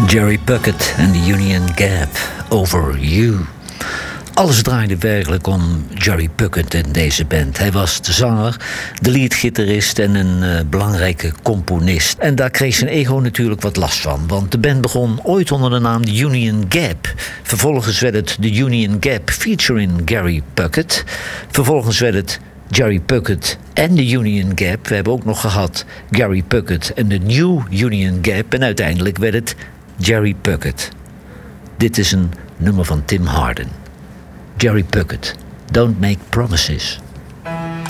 Jerry Puckett en de Union Gap, Over You. Alles draaide werkelijk om Jerry Puckett in deze band. Hij was de zanger, de leadgitarist en een belangrijke componist. En daar kreeg zijn ego natuurlijk wat last van. Want de band begon ooit onder de naam The Union Gap. Vervolgens werd het The Union Gap featuring Gary Puckett. Vervolgens werd het Jerry Puckett en de Union Gap. We hebben ook nog gehad Gary Puckett en de New Union Gap. En uiteindelijk werd het Jerry Puckett. Dit is een nummer van Tim Hardin. Jerry Puckett, Don't Make Promises.